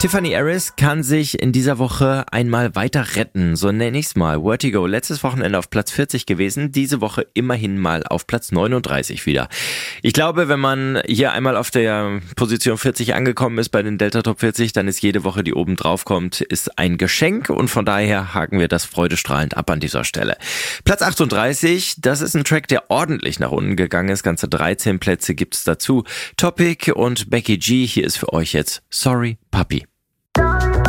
Tiffany Harris kann sich in dieser Woche einmal weiter retten, so nenne ich's mal. Vertigo, letztes Wochenende auf Platz 40 gewesen, diese Woche immerhin mal auf Platz 39 wieder. Ich glaube, wenn man hier einmal auf der Position 40 angekommen ist bei den Delta Top 40, dann ist jede Woche, die oben drauf kommt, ist ein Geschenk und von daher haken wir das freudestrahlend ab an dieser Stelle. Platz 38, das ist ein Track, der ordentlich nach unten gegangen ist, ganze 13 Plätze gibt's dazu. Topic und Becky G, hier ist für euch jetzt Sorry Puppy.